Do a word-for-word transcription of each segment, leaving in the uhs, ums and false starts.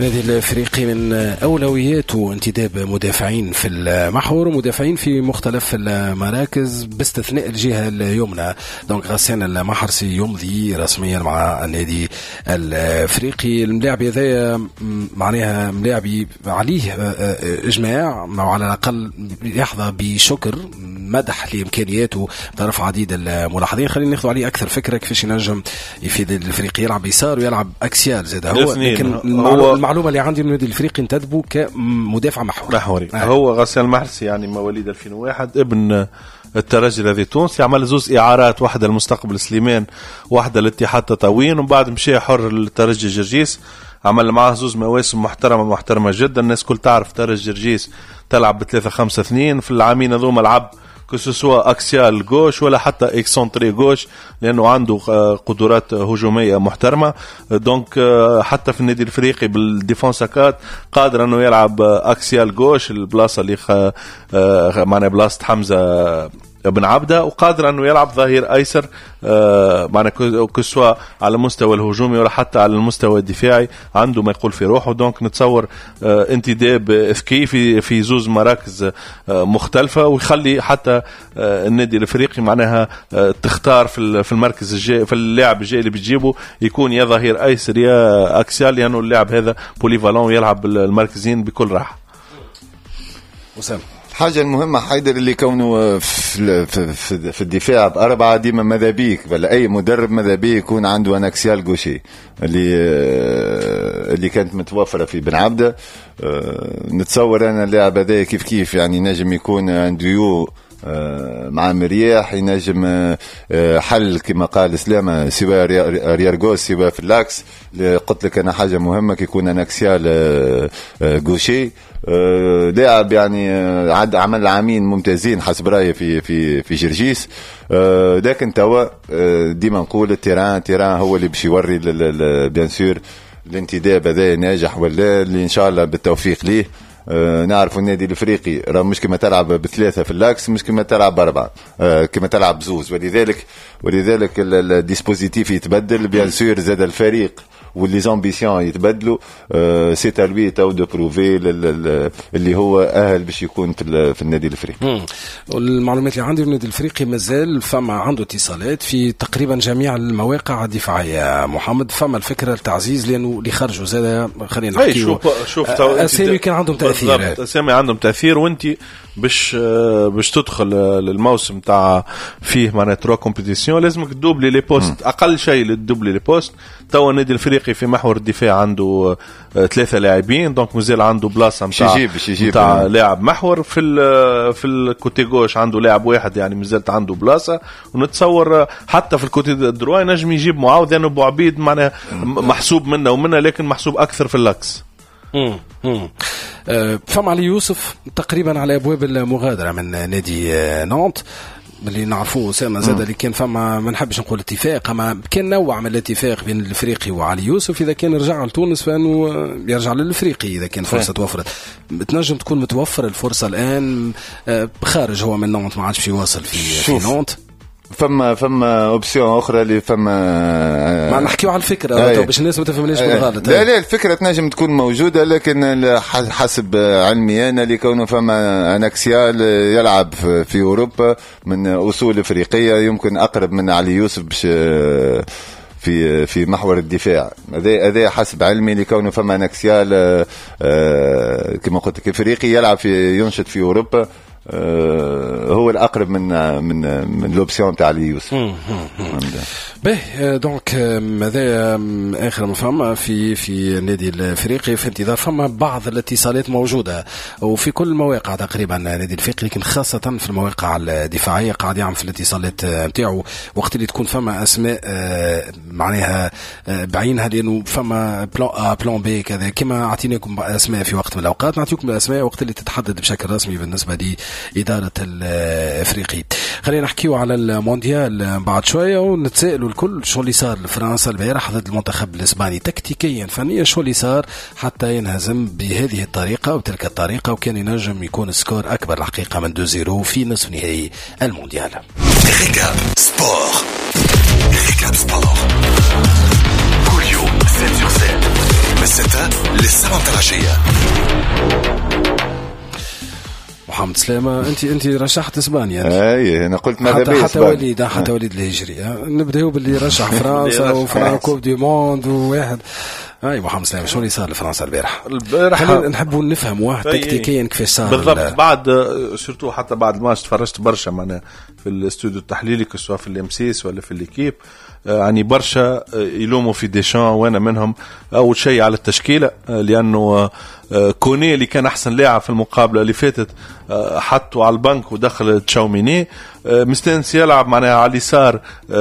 هذه الفريق من أولوياته انتداب مدافعين في المحور ومدافعين في مختلف المراكز باستثناء الجهة اليمنى. دونك غسان المحرسي يمضي رسميا مع النادي الافريقي. الملاعب هذا معناها ملاعبي عليه اجماع او على الاقل يحظى بشكر مدح لامكانياته طرف عديد الملاحظين. خلينا ناخذ عليه اكثر فكره كيفاش ينجم يفيد الفريق يلعب يسار ويلعب اكسيال زاد هو. لكن هو المعلومه اللي عندي من النادي الافريقي انتدبوا كمدافع محوري محوري آه. هو غسان المحرسي يعني مواليد ألفين وواحد ابن الترجي الذي تونسي، عمل زوز إعارات، واحدة المستقبل سليمان واحدة الاتحاد تطاوين، ومن بعد مشي حر للترجي جرجيس، عمل معاه زوز مواسم محترمة محترمة جدا. الناس كل تعرف ترجي جرجيس تلعب بثلاثة خمسة اثنين في العامين هذوما لعب كسوسوا اكسيال غوش ولا حتى اكسونتري غوش لانه عنده قدرات هجوميه محترمه. دونك حتى في النادي الافريقي بالديفونساكات قادر انه يلعب اكسيال غوش البلاصه اللي معنا بلاصه حمزه ابن عبده، وقادر انه يلعب ظهير ايسر آه معنا كسوا على المستوى الهجومي ولا حتى على المستوى الدفاعي، عنده ما يقول في روحه. دونك نتصور آه انتداب ذكي في في زوز مراكز آه مختلفه، ويخلي حتى آه النادي الافريقي معناها آه تختار في في المركز الجاي في اللاعب الجاي اللي بتجيبه يكون يا ظهير ايسر يا اكسيال، لانه يعني اللاعب هذا بوليفالون ويلعب المركزين بكل راحه. وسام الحاجة المهمة حيدر اللي كونه في, في, في الدفاع بأربعة ديما ماذا بيك ولا أي مدرب ماذا بيك يكون عنده أن أكسيال غوشي اللي اللي كانت متوفرة في بن عبدة. نتصور أنا اللاعب هذا كيف كيف يعني نجم يكون عنده مع مرياح، ينجم حل كما قال سلامة سواء ريارغوس سواء في اللاكس. قلت لك أنا حاجة مهمة كيكون أن أكسيال غوشي لاعب يعني عد عمل عامين ممتازين حسب رأيي في في في جرجيس. لكن توا ديما نقول التيران تيران هو اللي باش يوري بيان سور الانتداب هذا ناجح ولا اللي ان شاء الله بالتوفيق ليه. أه نعرف النادي الافريقي راه مش كما تلعب بثلاثه في اللاكس، مش كما تلعب باربعه أه كما تلعب بزوز، ولذلك ولذلك الديسبوزيتيف يتبدل بيان سور، زاد الفريق واللي زامبيسيون يتبدلوا. أه سي تالوي تو دو بروفي اللي هو اهل باش يكون في, في النادي الافريقي. والمعلومات اللي عندي من النادي الافريقي مازال فما عنده اتصالات في تقريبا جميع المواقع الدفاعيه. محمد فما الفكره التعزيز لانه اللي خرجوا زاد خلينا نحكي شوف شوف اسامي كان عندهم تاثير، اسامي عندهم تاثير، وانت باش باش تدخل للموسم تاع فيه معناها تروا كومبيتيسيون لازمك تدوبلي لي بوست، اقل شيء للدوبلي لي بوست. تو النادي الافريقي في محور الدفاع عنده ثلاثه لاعبين، دونك مازال عنده بلاصه نتاع نتاع لاعب محور. في في الكوتي غوش عنده لاعب واحد يعني مازالت عنده بلاصه، ونتصور حتى في الكوتي دروا نجم يجيب معاوض لانه ابو عبيد معناها محسوب منه ومنه، لكن محسوب اكثر في اللاكس. امم امم فما علي يوسف تقريبا على ابواب المغادره من نادي نانت اللي نعرفوه سامة زاد اللي كان فما ما نحبش نقول اتفاق، اما كان نوع من الاتفاق بين الافريقي وعلي يوسف اذا كان رجع لتونس فانه يرجع للافريقي اذا كان فرصه توفرت. تنجم تكون متوفر الفرصه الان خارج هو من نانت ما عادش يواصل في في نانت. فما فما اوبسيون اخرى اللي فما ما نحكيو على الفكره باش الناس ما تفهمناش بالغلط. لا لا الفكره تنجم تكون موجوده، لكن حسب علمي انا اللي كونه فما اناكسيال يلعب في اوروبا من اصول افريقيه يمكن اقرب من علي يوسف باش في في محور الدفاع. هذا هذا حسب علمي اللي كونه فما اناكسيال كما قلت لك افريقي يلعب في ينشط في اوروبا هو الأقرب من من من لوبسيون تاع علي يوسف. باهي دونك ماذا آخر مفهوم في في النادي الافريقي في انتظار فما بعض الاتصالات موجودة وفي كل المواقع تقريبا النادي الافريقي، لكن خاصة في المواقع الدفاعية قاعد يعمل في الاتصالات نتاعو وقت اللي تكون فما أسماء معناها بعينها، لأنه فما بلان أ بلان بي كذا كما أعطيناكم أسماء في وقت من الأوقات نعطيكم الأسماء وقت اللي تتحدد بشكل رسمي بالنسبة لي إدارة الافريقي. خلينا نحكيو على المونديال بعد شوية ونتسائلوا الكل شو اللي صار لفرنسا البارح ضد المنتخب الإسباني تكتيكيا فنيا، شو اللي صار حتى ينهزم بهذه الطريقة وتلك الطريقة، وكان ينجم يكون سكور أكبر الحقيقة من دو زيرو في نصف نهائي المونديال. ريكاب سبور ريكاب سبور كل يوم سبعة على سبعة من ستة للسبعة العشية. محمد سلامة، انت انت رشحت اسبانيا. اي انا قلت ماذا حتى, حتى وليد حتى وليد الهجري. نبداو باللي رشح فرنسا وفرانكو دي موند وواحد. اي محمد سلامة، شو اللي صار لفرنسا البارح؟ البارح نحبوا نفهم واحد تكتيكيا كيفاش صار بالضبط. بعد سورتو حتى بعد الماتش تفرجت برشا معنا في الاستوديو التحليلي سواء في الامسيس ولا في الكيب، يعني برشا يلوموا في ديشان وانا منهم. اول شيء على التشكيله، لانه كوني اللي كان احسن لاعب في المقابله اللي فاتت حطوا على البنك ودخل تشاوميني. مستانس يلعب معناها على اليسار،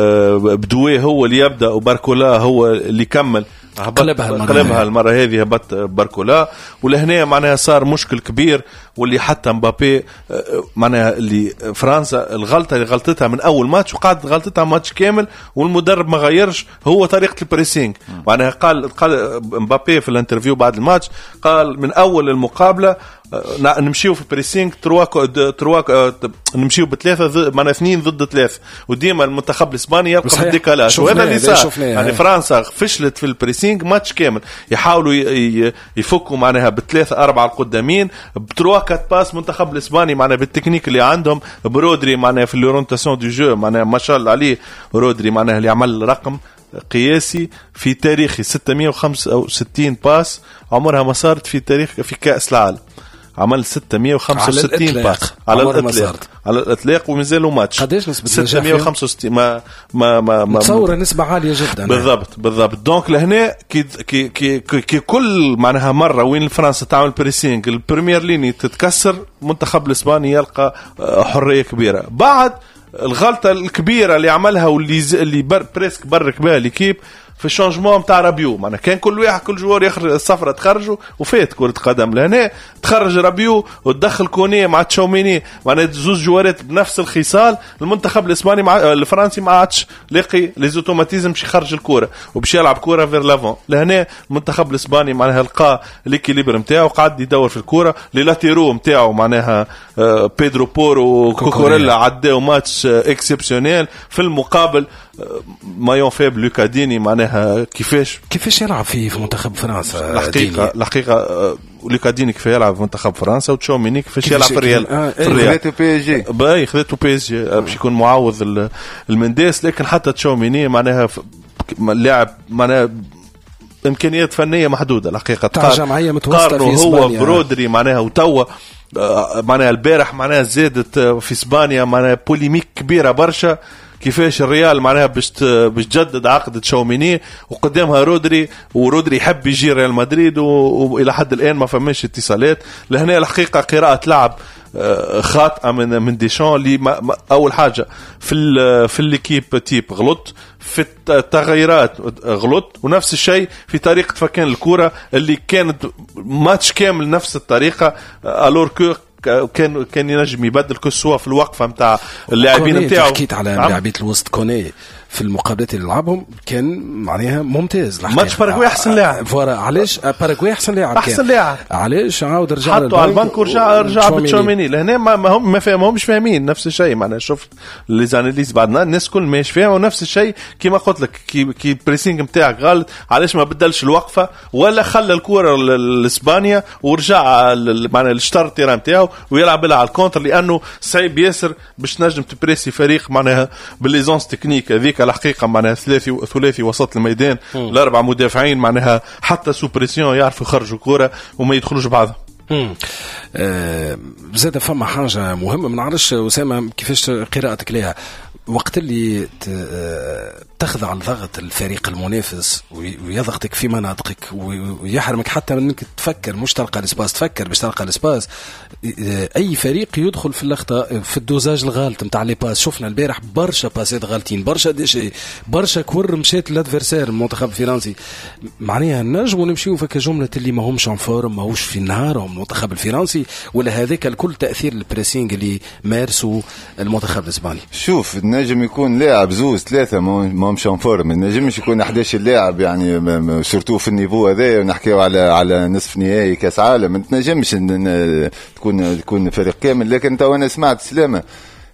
بدويه هو اللي يبدا وباركولا هو اللي كمل. قلبها المرة, قلبها المرة هذه هبط باركولا، ولهنا معناها صار مشكل كبير. واللي حتى مبابي معناها اللي فرنسا الغلطة اللي غلطتها من أول ماتش وقعدت غلطتها ماتش كامل والمدرب ما غيرش هو طريقة البريسينج. معناها قال قال مبابي في الانترفيو بعد الماتش، قال من أول المقابلة نمشيو في بريسينج تروا تروا نمشيو بثلاثة معناها اثنين ضد ثلاثة، وديما المنتخب الإسباني يبقى في الديكالاج. وهذا اللي صار يعني فرنسا فشلت في البريسينج ماتش كامل. يحاولوا يفكوا معناها بثلاثة أربعة القدامين بتروا كات باس منتخب الإسباني معناها بالتكنيك اللي عندهم برودري معناها في الأورينتاسيون دو جو معناها ما شاء الله عليه. رودري معناها اللي عمل رقم قياسي في تاريخي ستمائة وخمسة وستين باس عمرها ما صارت في تاريخ في كأس العالم. عمل ستمائة وخمسة وستين باس على الإطلاق على الإطلاق ومازالوا ماتش. قديش نسبة ستمائة وخمسة وستين؟ ما ما ما متصورة نسبة عالية جدا. بالضبط بالضبط. دونك لهنا كي كي كي, كي كل معناها مرة وين فرنسا تعمل بريسينج البريمير ليني تتكسر، منتخب الإسباني يلقى حرية كبيرة. بعد الغلطة الكبيرة اللي عملها واللي اللي بر بريسك برك بها ليكيب في الشانجمون متاع رابيو، معنا كان كل واحد كل جوار يخرج الصفرة تخرجه وفات كرة قدم. لهنا تخرج رابيو وتدخل كوني مع تشاوميني، معنا زوج جوارات بنفس الخصال. المنتخب الاسباني مع الفرنسي ما عادش لاقي لي زوتوماتيزم باش يخرج الكرة وباش يلعب كرة فير لافون. لهنا المنتخب الاسباني معناها لقى ليكيليبر نتاعو قاعد يدور في الكرة. لي لاتيرو نتاعو معناها بيدرو بورو وكوكوريلا عداو ماتش اكسبسيونيل. في المقابل مايون فيبل لوكاديني معناها كيفاش كيفاش يلعب فيه في منتخب فرنسا. الحقيقة الحقيقة لوكاديني كيف يلعب في منتخب فرنسا وتشاوميني كيفاش يلعب في الريال. آه في الريال خذته بي اس جي باي خذته بي اس جي باش يكون معوض المنداس. لكن حتى تشاوميني معناها لاعب معناها امكانيات فنيه محدوده الحقيقه. تاع جمعيه متوسطه في اسبانيا هو برودري معناها وتوا معناها البارح معناها زادت في اسبانيا معناها بوليميك كبيره برشا كيفاش الريال معناها باش باش تجدد عقد تشاوميني وقدامها رودري، ورودري يحب يجي ريال مدريد والى حد الان ما فماش اتصالات. لهنا الحقيقه قراءه لعب خاطئه من من ديشان اللي اول حاجه في في ليكيب تيب غلط، في التغييرات غلط، ونفس الشيء في طريقه فكان الكره اللي كانت ماتش كامل نفس الطريقه. الور كو كان كان ينجم يبدل كسوه في الوقفه نتاع اللاعبين نتاعو. حكيت على لاعبيه الوسط كوني في المقابلات اللي لعبهم كان معناها ممتاز. ماتش باراغواي احسن لاعب. فورا علاش باراغواي احسن لاعب احسن لاعب علاش عاود رجع حطوا على البنك ورجع رجع بتشاوميني. لهنا ما هم ما فهمهمش فاهمين نفس الشيء. معناها شفت لي زاناليز بعدنا الناس كل ماش فاهموا نفس الشيء كيما قلت لك. كي كي بريسينج نتاعك غلط علاش ما بدلش الوقفه ولا خلى الكره لاسبانيا ورجع معناها الشطر تيران نتاعو ويلعب لها على الكونتر، لانه صعيب ياسر باش نجم تبريسي فريق معناها بالليزونس تكنيك هذيك. الحقيقه معناها ثلاثي ثلاثي وسط الميدان الاربع مدافعين معناها حتى سوبريسيون يعرفوا يخرجوا كوره وما يدخلوش بعضها. آه زاد فما حاجه مهمه ما نعرفش اسامه كيفاش قراءتك لها. وقت اللي تخضع لضغط الفريق المنافس ويضغطك في مناطقك ويحرمك حتى من انك تفكر مش تلقى الاسباس تفكر باش تلقى الاسباس، اي فريق يدخل في الاخطاء في الدوزاج الغلط نتاع لي باس. شفنا البارح برشا باسات غالطين، برشا ديشي، برشا كور مشات للادفيرسير المنتخب الفرنسي. معناها نجموا نمشيو فك جمله اللي ما همش انفورم ما هوش في نهارهم المنتخب الفرنسي، ولا هذاك الكل تاثير البريسينج اللي مارسوا المنتخب الاسباني. شوف نجم يكون لاعب زوز ثلاثه ما مش انفورم، نجمش يكون أحد عشر لاعب يعني سورتو في النيفو هذا. ونحكيو على على نصف نهائي كاس عالم، ما تنجمش تكون تكون فريق كامل. لكن تو انا سمعت سلامه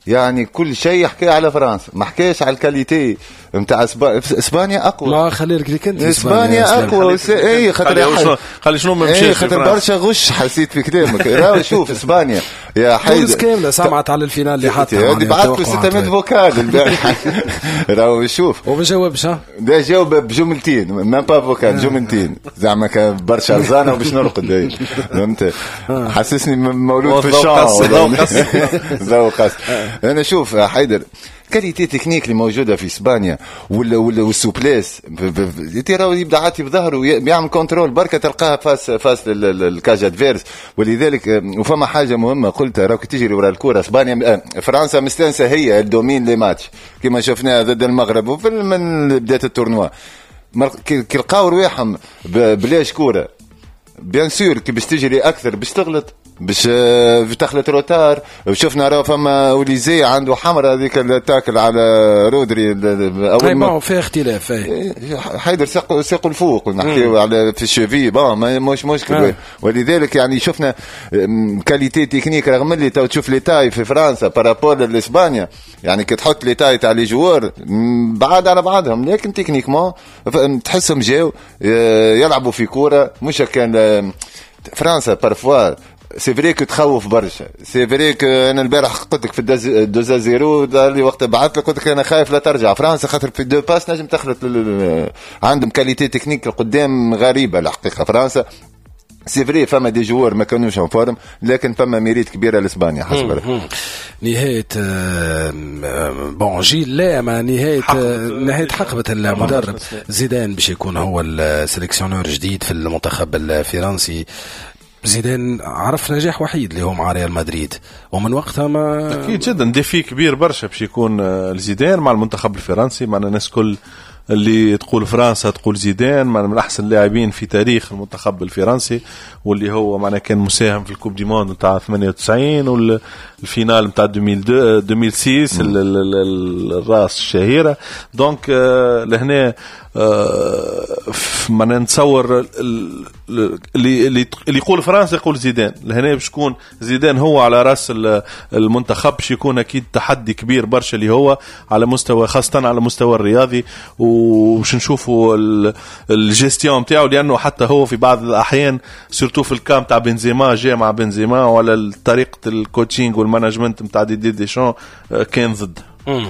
يعني كل شيء يحكي على فرنسا، ما حكيش على الكاليتي نتاع اسبانيا اقوى. ما خلي لك انت اسبانيا اقوى. اي خاطر خلي شنو ما مشيش خاطر برشا غش حسيت في كلامك. راهو شوف اسبانيا يا حيدر كامله سمعت على الفينال اللي حتى هذه بعثت ستمية فوكال البارح. راهو شوف وما جاوبش. ها ده جاوب بجملتين ما با فوكال جملتين زعما كان برشا زانه وباش نرقد. فهمت حسسني مولود في الشام ذوق. انا شوف حيدر كاليتي تكنيك اللي موجوده في اسبانيا ولا ولا والسوبليس راهو يبدا عاتي بظهره بيعمل كنترول بركه تلقاها فاس فاس الكاج ادفيرس. ولذلك وفما حاجه مهمه قلتها راك تجري ورا الكره اسبانيا فرنسا مستانسه هي الدومين لي ماتش كما شفناها ضد المغرب وفي من بدايه التورنوا كي لقاو رواحهم بلاش كوره بيان سور كي باش تجري اكثر باش تغلط باش تخلط روتار. وشفنا راه فما اوليزي عنده حمراء هذيك التاكل على رودري اول ما فيها اختلاف. حيدر ساق ساق الفوق نحكيو على في الشيفي بون مش مشكل. ولذلك يعني شفنا كاليتي تكنيك رغم اللي تو تشوف لي تاي في فرنسا بارابول لاسبانيا يعني كي تحط لي تاي تاع لي جوار بعاد على بعضهم لكن تكنيكمون تحسهم جاو يلعبوا في كوره مش كان فرنسا بارفوا سي فري كو تخوف برشا. سي فري كو انا البارح قلت لك في دوزا زيرو اللي وقت بعثت لك قلت لك انا خايف لا ترجع فرنسا خاطر في دو باس نجم تخلط عندهم كاليتي تكنيك القدام غريبه الحقيقه. فرنسا سي فري فما دي جوار ما كانوش ان فورم لكن فما ميريت كبيره لاسبانيا حسب نهايه بون جيل لا ما نهايه نهايه حقبه المدرب زيدان باش يكون هو السليكسيونور جديد في المنتخب الفرنسي. زيدان عرف نجاح وحيد اللي هو مع ريال مدريد ومن وقتها ما اكيد جدا ديفي كبير برشا باش يكون الزيدان مع المنتخب الفرنسي. معنا الناس كل اللي تقول فرنسا تقول زيدان معنا من احسن اللاعبين في تاريخ المنتخب الفرنسي واللي هو معنا كان مساهم في الكوب دي موند نتاع ثمانية وتسعين والفينال نتاع ألفين وستة الراس الشهيره. دونك لهنا ما نتصور اللي اللي يقول فرنسا يقول زيدان لهنا باش يكون زيدان هو على راس المنتخب باش يكون اكيد تحدي كبير برشا اللي هو على مستوى خاصه على مستوى الرياضي وباش نشوفوا الجيستيون نتاعو لانه حتى هو في بعض الاحيان سورتو في الكام تاع بنزيما جاء مع بنزيما ولا طريقه الكوتشينج والمانجمنت نتاع دي دي ديشان كان ضد.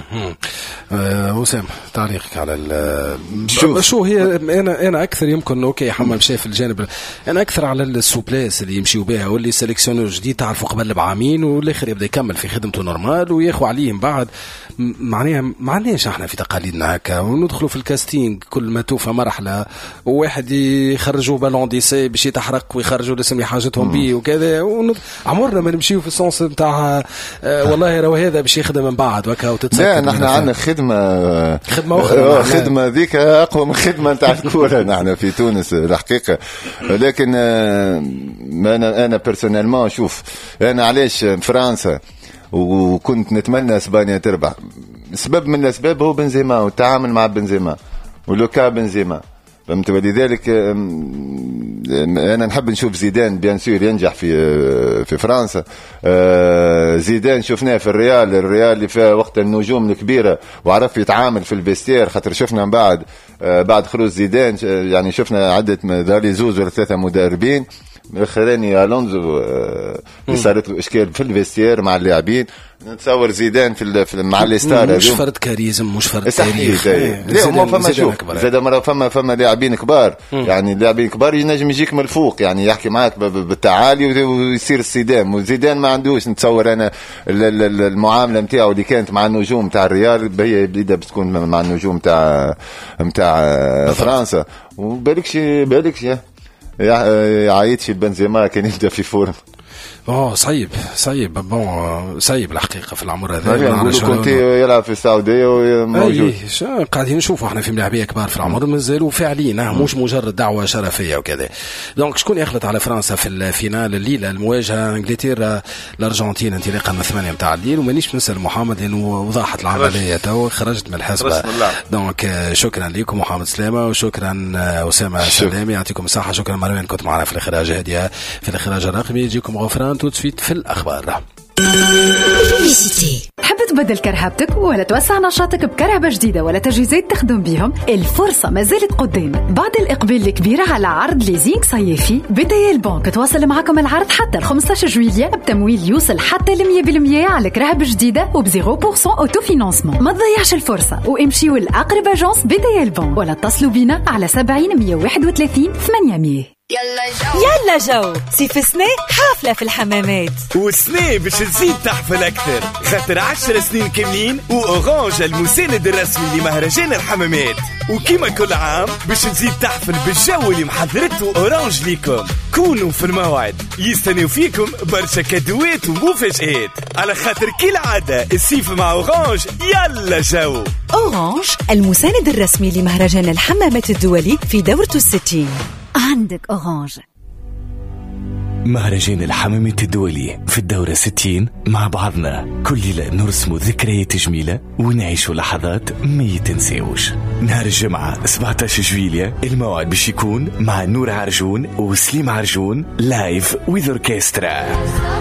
امم وسام تعليقك على شو شو هي انا انا اكثر يمكن اوكي حمام شايف الجانب انا اكثر على السوبليس اللي يمشيوا بها واللي سيليكسيونور جديد تعرفوا قبل بعامين والاخر يبدا يكمل في خدمته نورمال وياخوا عليه من بعد معناها ما عندناش احنا في تقاليدنا هكا وندخلوا في الكاستينج كل ما توفى مرحله وواحد يخرجوا بالون دي سي باش يتحرق ويخرجوا الاسم اللي حاجتهم بيه وكذا عمرنا ما نمشيو في السونس نتاع آه والله راهو هذا باش يخدم من بعد وكا لا نحن عندنا خدمة خدمة أخرى خدمة ذيك أقوى من خدمة نتاع الكورة نحن في تونس الحقيقة. لكن أنا أنا بيرسونيلمون شوف أنا علاش فرنسا وكنت نتمنى اسبانيا تربح سبب من الأسباب هو بنزيما والتعامل مع بنزيما ولوكا بنزيما فهمت. ولذلك انا نحب نشوف زيدان بيان سور ينجح في في فرنسا. زيدان شفناه في الريال الريال اللي فيها وقت النجوم الكبيره وعرف يتعامل في الفيستير خاطر شفنا من بعد بعد خروج زيدان يعني شفنا عده داري زوز ولا ثلاثه مدربين الاخراني الونزو اللي صارت له اشكال في الفيستير مع اللاعبين. نتصور زيدان في مع الستار مش فرد كاريزم مش فرد تاريخ لا ما فما شوف زاد مره فما فما لاعبين كبار يعني لاعبين كبار ينجم يجيك من الفوق يعني يحكي معك بالتعالي ويصير الصدام. وزيدان ما عندوش نتصور انا المعامله نتاعو اللي كانت مع النجوم نتاع الريال هي بديده بتكون مع النجوم نتاع نتاع فرنسا وبالكش بالكش عايتش بنزيما كان يبدا في فورم. اه صعيب صعيب بون صعيب الحقيقه في العمر هذا نقولوا كنت يلعب في السعوديه وموجود اي قاعدين نشوفوا احنا في ملاعبيه كبار في العمر مازالوا فاعلين مش مجرد دعوه شرفيه وكذا. دونك شكون يخلط على فرنسا في الفينال الليله المواجهه انجلترا الارجنتين انطلاقا من ثمانية نتاع الليل ومانيش نسال محمد لانه وضحت العمليه تو خرجت من الحسبه. دونك شكرا لكم محمد سلامه وشكرا اسامه سلامي يعطيكم الصحه. شكرا مروان كنت معنا في الاخراج هاديه في الاخراج الرقمي يجيكم غفران توت سويت في الاخبار. تحب تبدل كرهبتك ولا توسع نشاطك بكرهبة جديدة ولا تجهيزات تخدم بيهم؟ الفرصة ما زالت قدامك. بعد الإقبال الكبير على عرض ليزينغ صيفي، بداية بنك تواصل معكم العرض حتى خمسة عشر جويلية بتمويل يوصل حتى مية بالمية على كرهبة جديدة وبزيرو بورسون أوتو فينانسمون. ما تضيعش الفرصة وامشيوا لأقرب أجانس بداية البنك ولا اتصلوا بينا على سبعين مية واحد وثلاثين ثمانمية. يلا جو يلا جو صيف سنة حافلة في الحمامات، وسنة باش تزيد تحفل أكثر خاطر عشر سنين كاملين وأورانج المساند الرسمي لمهرجان الحمامات. وكما كل عام باش تزيد تحفل بالجو اللي محضرته أورانج ليكم. كونوا في الموعد، يستنوا فيكم برشا كادوات ومفاجآت على خاطر كالعادة الصيف مع أورانج. يلا جو. أورانج المساند الرسمي لمهرجان الحمامات الدولي في دورته الستين. عندك أورانج. مهرجان الحمامات الدولي في الدورة ستين، مع بعضنا كل ليلة نرسموا ذكريات جميلة ونعيشوا لحظات ما يتنسيوش. نهار الجمعة سبعة عشر جويلية الموعد باش يكون مع نور عرجون وسليم عرجون لايف ويز اوركسترا.